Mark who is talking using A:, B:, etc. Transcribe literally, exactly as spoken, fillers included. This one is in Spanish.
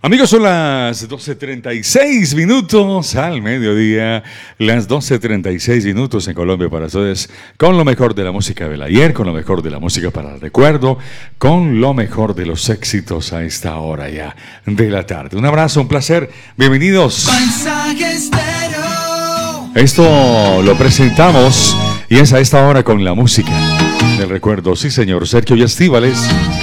A: Amigos, son las doce treinta y seis minutos al mediodía, las doce treinta y seis minutos en Colombia para ustedes, con lo mejor de la música del ayer, con lo mejor de la música para el recuerdo, con lo mejor de los éxitos a esta hora ya de la tarde. Un abrazo, un placer, bienvenidos. Esto lo presentamos y es a esta hora con la música del recuerdo. Sí, señor, Sergio y Estíbales.